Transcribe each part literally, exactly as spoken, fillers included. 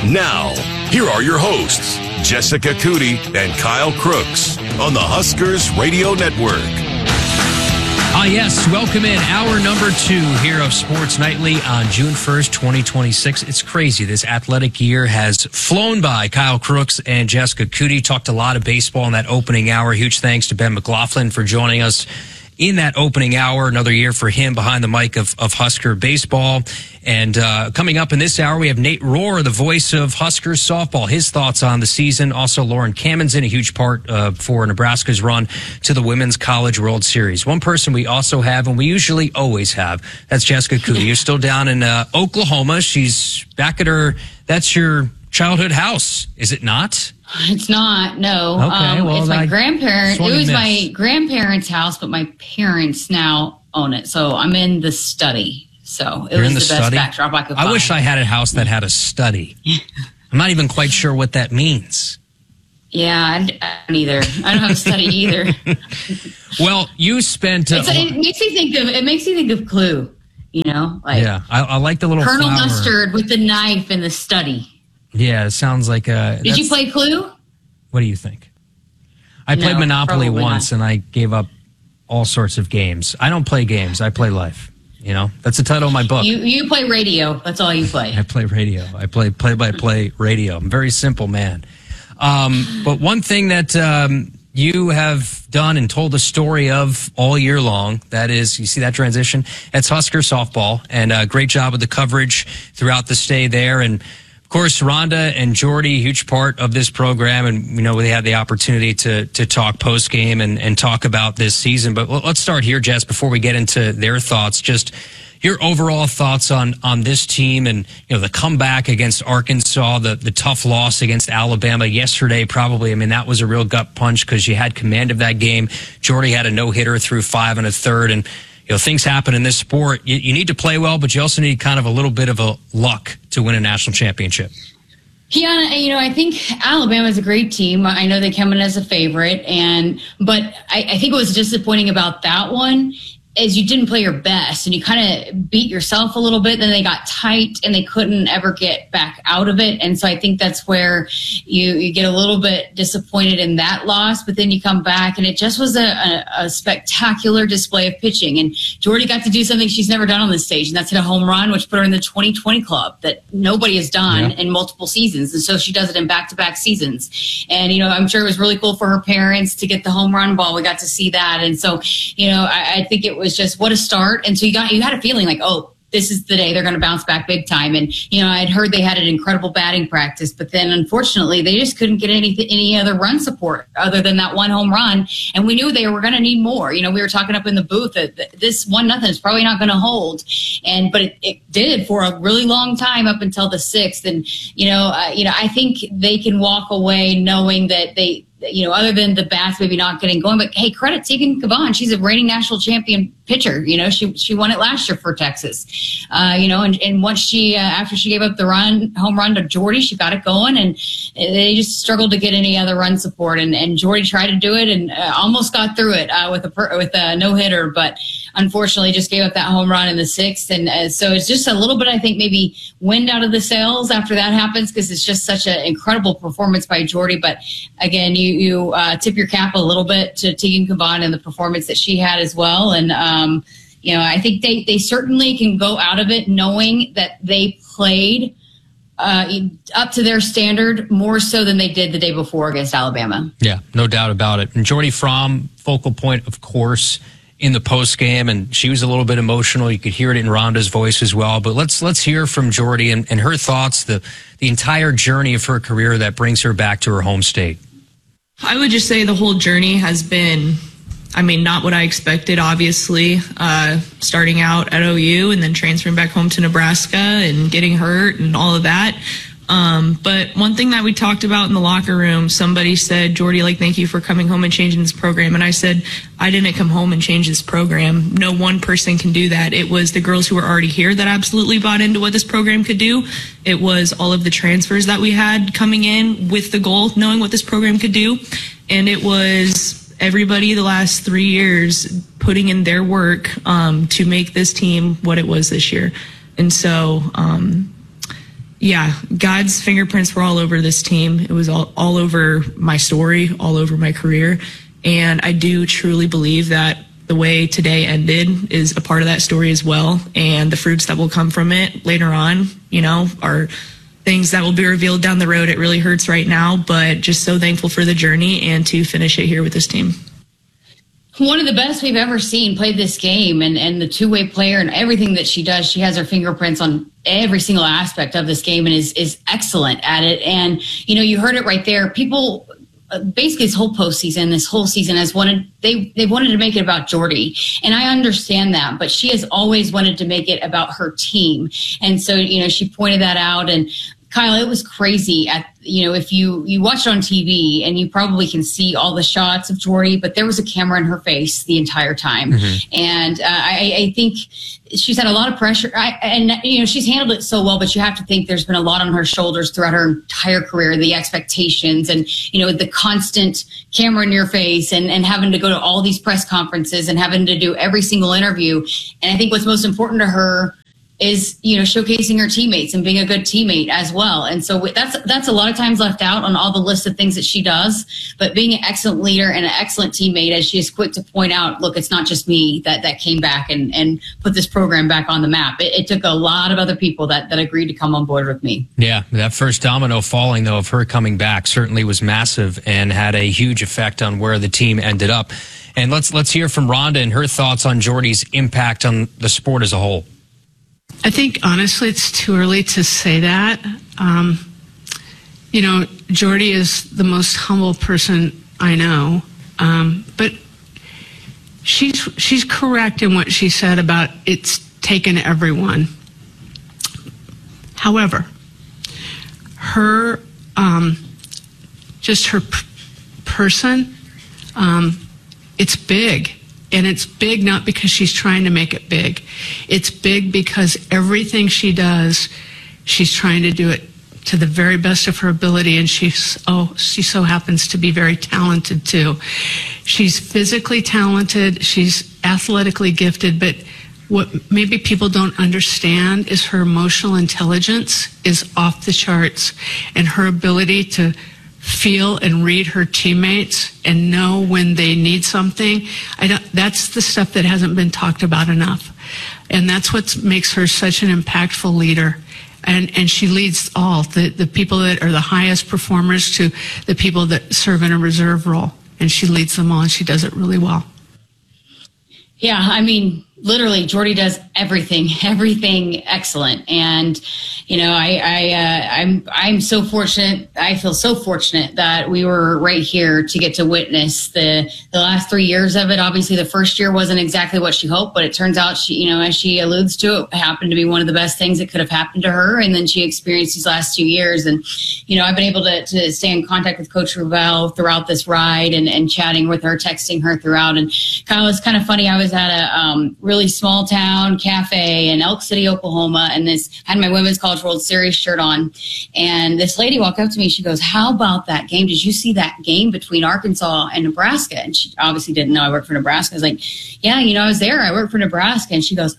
Now, here are your hosts, Jessica Cootie and Kyle Crooks on the Huskers Radio Network. Ah, yes. Welcome in hour number two here of Sports Nightly on June first, twenty twenty-six. It's crazy. This athletic year has flown by. Kyle Crooks and Jessica Cootie talked a lot of baseball in that opening hour. Huge thanks to Ben McLaughlin for joining us in that opening hour. Another year for him behind the mic of, of Husker baseball. And uh, coming up in this hour, we have Nate Rohr, the voice of Huskers softball. His thoughts on the season. Also, Lauren Kammonsen, a huge part uh, for Nebraska's run to the Women's College World Series. One person we also have, and we usually always have, that's Jessica Cootie. You're still down in uh, Oklahoma. She's back at her, that's your childhood house, is it not? It's not, no. Okay, um, well, it's my I grandparents. It was miss. my grandparents' house, but my parents now own it. So I'm in the study. So it You're was in the, the best study? backdrop I could I find. wish I had a house that had a study. I'm not even quite sure what that means. Yeah, I don't either. I don't have a study either. Well, you spent. Uh, It's, it makes you think of. It makes you think of Clue. You know, like yeah, I, I like the little Colonel flower. Mustard with the knife in the study. Yeah, it sounds like a. Did you play Clue? What do you think? I played No, Monopoly probably once, not. and I gave up all sorts of games. I don't play games. I play life. You know, that's the title of my book. You you play radio. That's all you play. I play radio. I play play-by-play radio. I'm a very simple man. Um, but one thing that um, you have done and told the story of all year long, that is, you see that transition? It's Husker softball, and a great job with the coverage throughout the stay there. And, of course, Rhonda and Jordy, huge part of this program, and you know they had the opportunity to to talk post-game and, and talk about this season. But let's start here, Jess, before we get into their thoughts. Just your overall thoughts on, on this team and, you know, the comeback against Arkansas, the, the tough loss against Alabama yesterday, probably. I mean, that was a real gut punch because you had command of that game. Jordy had a no-hitter through five and a third. And, you know, things happen in this sport. You, you need to play well, but you also need kind of a little bit of a luck to win a national championship. Yeah, you know, I think Alabama is a great team. I know they come in as a favorite, and but I, I think what was disappointing about that one is you didn't play your best and you kind of beat yourself a little bit. Then they got tight and they couldn't ever get back out of it. And so I think that's where you, you get a little bit disappointed in that loss, but then you come back and it just was a, a, a spectacular display of pitching. And Jordy got to do something she's never done on this stage, and that's hit a home run, which put her in the twenty twenty club that nobody has done yeah. in multiple seasons. And so she does it in back-to-back seasons. And, you know, I'm sure it was really cool for her parents to get the home run ball. We got to see that. And so, you know, I, I think it was was just what a start. And so you got, you had a feeling like, oh, this is the day they're going to bounce back big time. And, you know, I'd heard they had an incredible batting practice, but then unfortunately they just couldn't get any, any other run support other than that one home run. And we knew they were going to need more. You know, we were talking up in the booth that this one nothing is probably not going to hold. And, but it, it did for a really long time up until the sixth. And, you know, uh, you know, I think they can walk away knowing that they, you know, other than the bats maybe not getting going, but hey, credit Tegan Caban. She's a reigning national champion pitcher. You know, she she won it last year for Texas. Uh, you know, and, and once she, uh, after she gave up the run, home run to Jordy, she got it going, and they just struggled to get any other run support. And, and Jordy tried to do it and uh, almost got through it uh, with a with a no hitter, but unfortunately just gave up that home run in the sixth. And uh, so it's just a little bit, I think, maybe wind out of the sails after that happens, because it's just such an incredible performance by Jordy. But again, you you uh, tip your cap a little bit to Tegan Caban and the performance that she had as well. And um, you know, I think they they certainly can go out of it knowing that they played uh, up to their standard more so than they did the day before against Alabama. Yeah, no doubt about it. And Jordy Fromm, focal point, of course, in the post game, and she was a little bit emotional. You could hear it in Rhonda's voice as well. But let's let's hear from Jordy and, and her thoughts, the the entire journey of her career that brings her back to her home state. I would just say the whole journey has been, I mean, not what I expected, obviously, uh, starting out at O U and then transferring back home to Nebraska and getting hurt and all of that. Um, but one thing that we talked about in the locker room, somebody said, Jordy, like, thank you for coming home and changing this program. And I said, I didn't come home and change this program. No one person can do that. It was the girls who were already here that absolutely bought into what this program could do. It was all of the transfers that we had coming in with the goal, knowing what this program could do. And it was everybody the last three years putting in their work um, to make this team what it was this year. And so, um, yeah, God's fingerprints were all over this team. It was all, all over my story, all over my career. And I do truly believe that the way today ended is a part of that story as well. And the fruits that will come from it later on, you know, are things that will be revealed down the road. It really hurts right now, but just so thankful for the journey and to finish it here with this team. One of the best we've ever seen play this game, and, and the two-way player and everything that she does, she has her fingerprints on every single aspect of this game and is, is excellent at it. And, you know, you heard it right there. People, uh, basically this whole postseason, this whole season has wanted, they, they wanted to make it about Jordy. And I understand that, but she has always wanted to make it about her team. And so, you know, she pointed that out. And Kyle, it was crazy. At you know, if you you watch it on T V, and you probably can see all the shots of Jordy, but there was a camera in her face the entire time, mm-hmm. and uh, I, I think she's had a lot of pressure. I, and you know, she's handled it so well, but you have to think there's been a lot on her shoulders throughout her entire career. The expectations, and you know, the constant camera in your face, and and having to go to all these press conferences, and having to do every single interview. And I think what's most important to her is, you know, showcasing her teammates and being a good teammate as well. And so that's that's a lot of times left out on all the list of things that she does. But being an excellent leader and an excellent teammate, as she is quick to point out, look, it's not just me that, that came back and, and put this program back on the map. It, it took a lot of other people that, that agreed to come on board with me. Yeah, that first domino falling, though, of her coming back certainly was massive and had a huge effect on where the team ended up. And let's let's hear from Rhonda and her thoughts on Jordy's impact on the sport as a whole. I think, honestly, it's too early to say that. Um, you know, Jordy is the most humble person I know. Um, but she's she's correct in what she said about it's taken everyone. However, her, um, just her p- person, um, it's big. And it's big not because she's trying to make it big. It's big because everything she does, she's trying to do it to the very best of her ability. And she's, oh, she so happens to be very talented too. She's physically talented. She's athletically gifted. But what maybe people don't understand is her emotional intelligence is off the charts, and her ability to feel and read her teammates and know when they need something. I don't, that's the stuff that hasn't been talked about enough. And that's what makes her such an impactful leader. And, and she leads all, the, the people that are the highest performers to the people that serve in a reserve role. And she leads them all, and she does it really well. Yeah, I mean, literally, Jordy does everything, everything excellent. And, you know, I, I, uh, I'm, I'm so fortunate. I feel so fortunate that we were right here to get to witness the, the last three years of it. Obviously, the first year wasn't exactly what she hoped, but it turns out she, you know, as she alludes to, it happened to be one of the best things that could have happened to her. And then she experienced these last two years. And, you know, I've been able to, to stay in contact with Coach Ravel throughout this ride, and, and chatting with her, texting her throughout. And Kyle, it's kind of funny. I was at a um, really small town cafe in Elk City, Oklahoma, and this had my Women's College World Series shirt on. And this lady walked up to me. She goes, "How about that game? Did you see that game between Arkansas and Nebraska?" And she obviously didn't know I worked for Nebraska. I was like, "Yeah, you know, I was there. I worked for Nebraska." And she goes,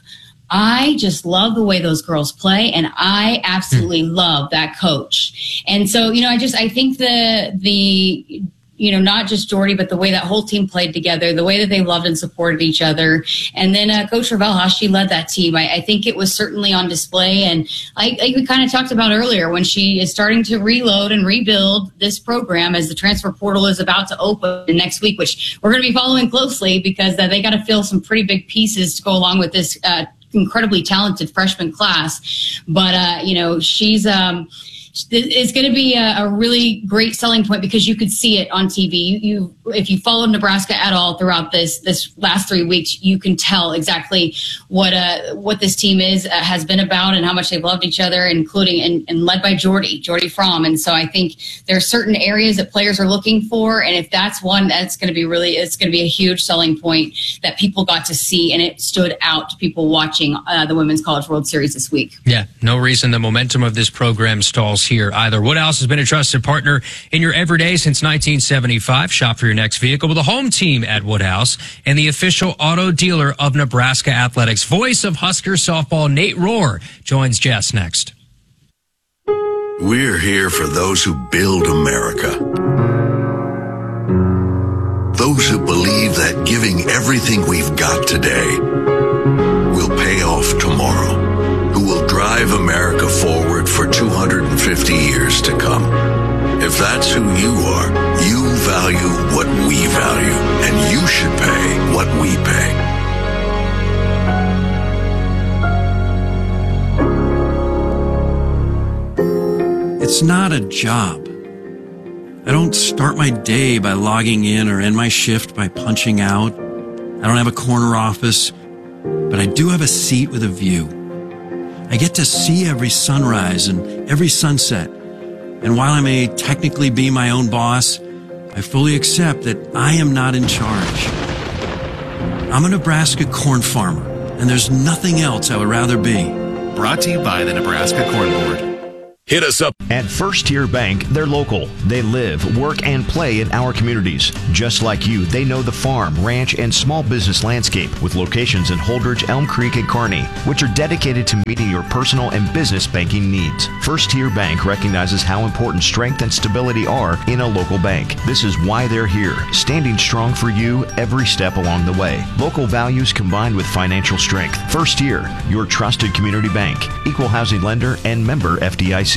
"I just love the way those girls play, and I absolutely mm. love that coach." And so, you know, I just I think the the you know, not just Jordy, but the way that whole team played together, the way that they loved and supported each other. And then uh, Coach Ravel, how she led that team, I, I think it was certainly on display. And like, like we kind of talked about earlier, when she is starting to reload and rebuild this program as the transfer portal is about to open next week, which we're going to be following closely, because uh, they got to fill some pretty big pieces to go along with this uh, incredibly talented freshman class. But, uh, you know, she's... Um, It's going to be a, a really great selling point, because you could see it on T V. You, you, if you followed Nebraska at all throughout this this last three weeks, you can tell exactly what uh what this team is uh, has been about, and how much they've loved each other, including and, and led by Jordy, Jordy Fromm. And so I think there are certain areas that players are looking for, and if that's one, that's going to be really it's going to be a huge selling point that people got to see, and it stood out to people watching uh, the Women's College World Series this week. Yeah, no reason the momentum of this program stalls here either. Woodhouse has been a trusted partner in your everyday since nineteen seventy-five. Shop for your next vehicle with a home team at Woodhouse, and the official auto dealer of Nebraska Athletics. Voice of Husker softball Nate Rohr joins Jess next. We're here for those who build America. Those who believe that giving everything we've got today will pay off tomorrow. Who will drive America forward for two hundred fifty years to come. If that's who you are, you value what we value, and you should pay what we pay. It's not a job. I don't start my day by logging in or end my shift by punching out. I don't have a corner office, but I do have a seat with a view. I get to see every sunrise and every sunset. And while I may technically be my own boss, I fully accept that I am not in charge. I'm a Nebraska corn farmer, and there's nothing else I would rather be. Brought to you by the Nebraska Corn Board. Hit us up. At First Tier Bank, they're local. They live, work, and play in our communities. Just like you, they know the farm, ranch, and small business landscape with locations in Holdridge, Elm Creek, and Kearney, which are dedicated to meeting your personal and business banking needs. First Tier Bank recognizes how important strength and stability are in a local bank. This is why they're here, standing strong for you every step along the way. Local values combined with financial strength. First Tier, your trusted community bank, equal housing lender, and member F D I C.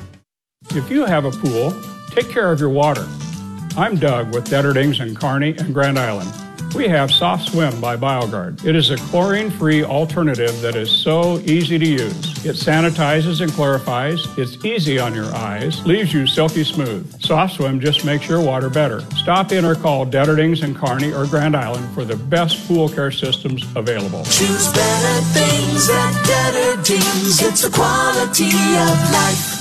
If you have a pool, take care of your water. I'm Doug with Detterdings in Kearney and Grand Island. We have Soft Swim by BioGuard. It is a chlorine-free alternative that is so easy to use. It sanitizes and clarifies. It's easy on your eyes, leaves you silky smooth. Soft Swim just makes your water better. Stop in or call Detterdings in Kearney or Grand Island for the best pool care systems available. Choose better things at Detterdings. It's the quality of life.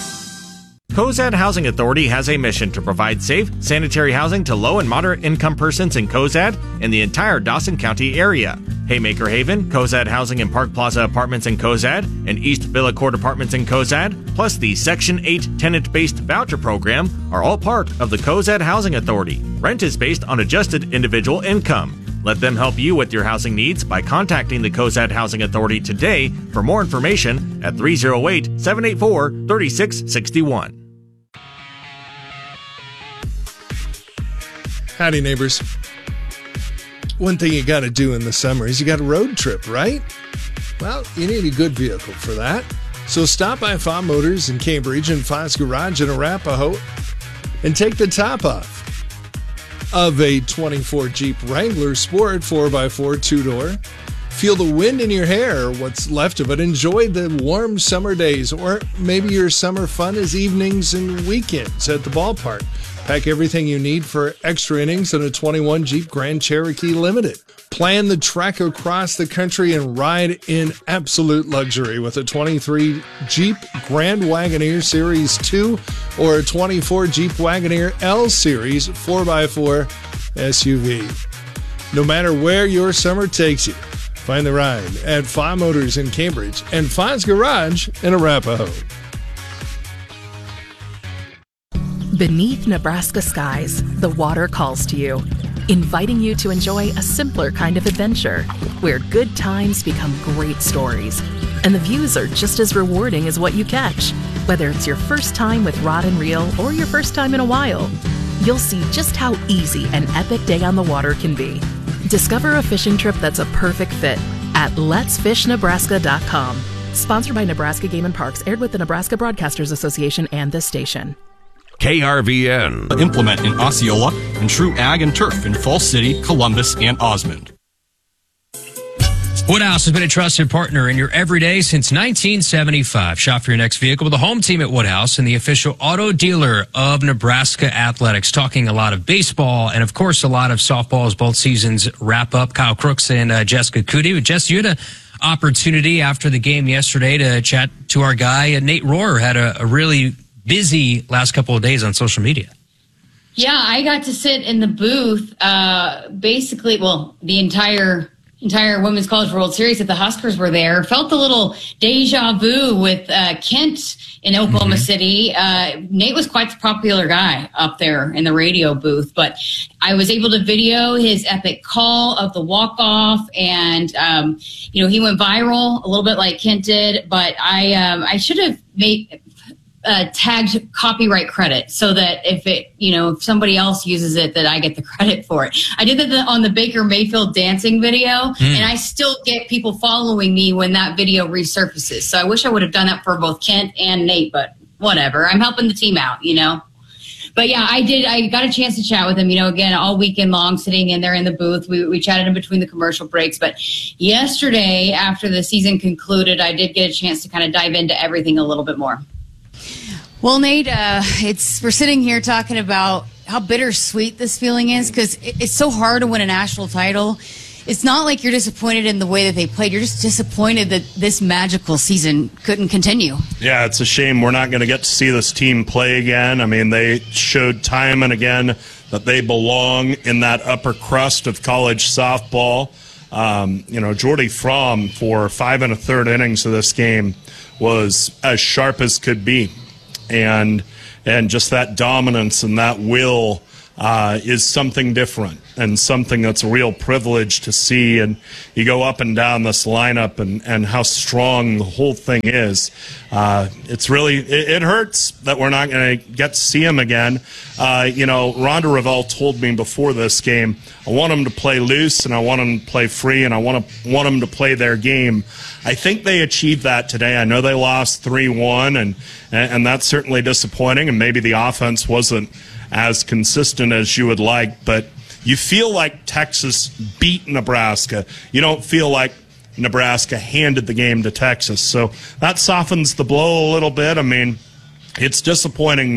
Cozad Housing Authority has a mission to provide safe, sanitary housing to low and moderate income persons in Cozad and the entire Dawson County area. Haymaker Haven, Cozad Housing and Park Plaza Apartments in Cozad, and East Villa Court Apartments in Cozad, plus the Section eight tenant-based voucher program are all part of the Cozad Housing Authority. Rent is based on adjusted individual income. Let them help you with your housing needs by contacting the Cozad Housing Authority today for more information at three oh eight, seven eight four, three six six one. Howdy, neighbors. One thing you got to do in the summer is you got a road trip, right? Well, you need a good vehicle for that. So stop by F A Motors in Cambridge and Foz Garage in Arapahoe and take the top off of a twenty-four Jeep Wrangler Sport four by four two-door. Feel the wind in your hair, or what's left of it. Enjoy the warm summer days, or maybe your summer fun is evenings and weekends at the ballpark. Pack everything you need for extra innings in a twenty-one Jeep Grand Cherokee Limited. Plan the trek across the country and ride in absolute luxury with a twenty-three Jeep Grand Wagoneer Series two or a twenty-four Jeep Wagoneer L Series four by four S U V. No matter where your summer takes you, find the ride at F A Motors in Cambridge and Foz Garage in Arapahoe. Beneath Nebraska skies, the water calls to you, inviting you to enjoy a simpler kind of adventure where good times become great stories. And the views are just as rewarding as what you catch. Whether it's your first time with rod and reel or your first time in a while, you'll see just how easy an epic day on the water can be. Discover a fishing trip that's a perfect fit at lets fish nebraska dot com. Sponsored by Nebraska Game and Parks, aired with the Nebraska Broadcasters Association and this station. K R V N. Implement in Osceola and True Ag and Turf in Falls City, Columbus, and Osmond. Woodhouse has been a trusted partner in your everyday since nineteen seventy-five. Shop for your next vehicle with the home team at Woodhouse and the official auto dealer of Nebraska Athletics. Talking a lot of baseball and, of course, a lot of softball as both seasons wrap up. Kyle Crooks and uh, Jessica Cootie. Jess, you had an opportunity after the game yesterday to chat to our guy. Nate Rohrer had a, a really busy last couple of days on social media. Yeah, I got to sit in the booth, uh, basically, well, the entire entire Women's College World Series if the Huskers were there. Felt a little deja vu with uh, Kent in Oklahoma mm-hmm. City. Uh, Nate was quite the popular guy up there in the radio booth, but I was able to video his epic call of the walk-off, and, um, you know, he went viral a little bit like Kent did, but I um, I should have made uh, tagged copyright credit so that if it, you know, if somebody else uses it, that I get the credit for it. I did that on the Baker Mayfield dancing video, mm. and I still get people following me when that video resurfaces. So I wish I would have done that for both Kent and Nate, but whatever. I'm helping the team out, you know. But yeah, I did. I got a chance to chat with him, you know, again, all weekend long, sitting in there in the booth. We, we chatted in between the commercial breaks. But yesterday, after the season concluded, I did get a chance to kind of dive into everything a little bit more. Well, Nate, uh, it's we're sitting here talking about how bittersweet this feeling is, because it, it's so hard to win a national title. It's not like you're disappointed in the way that they played. You're just disappointed that this magical season couldn't continue. Yeah, it's a shame we're not going to get to see this team play again. I mean, they showed time and again that they belong in that upper crust of college softball. Um, you know, Jordy Fromm, for five and a third innings of this game, was as sharp as could be. And, and just that dominance and that will Uh, is something different and something that's a real privilege to see. And you go up and down this lineup and, and how strong the whole thing is. Uh, it's really, it, it hurts that we're not going to get to see him again. Uh, you know, Rhonda Revelle told me before this game, I want them to play loose and I want them to play free and I want to want them to play their game. I think they achieved that today. I know they lost three one, and, and that's certainly disappointing, and maybe the offense wasn't as consistent as you would like, but you feel like Texas beat Nebraska. You don't feel like Nebraska handed the game to Texas. So that softens the blow a little bit. I mean, it's disappointing